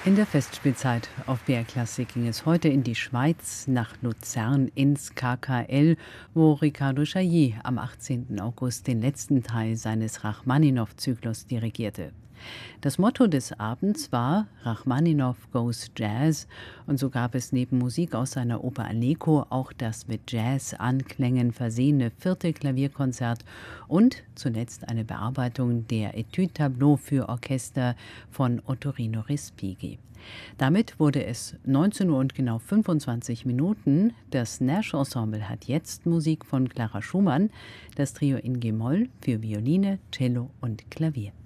In der Festspielzeit auf BR Klassik ging es heute in die Schweiz, nach Luzern ins KKL, wo Riccardo Chailly am 18. August den letzten Teil seines Rachmaninow-Zyklus dirigierte. Das Motto des Abends war Rachmaninow Goes Jazz, und so gab es neben Musik aus seiner Oper Aleko auch das mit Jazz-Anklängen versehene 4. Klavierkonzert und zuletzt eine Bearbeitung der Etüde-Tableau für Orchester von Ottorino Respighi. Damit wurde es 19 Uhr und genau 25 Minuten. Das Nash Ensemble hat jetzt Musik von Clara Schumann, das Trio in G-Moll für Violine, Cello und Klavier.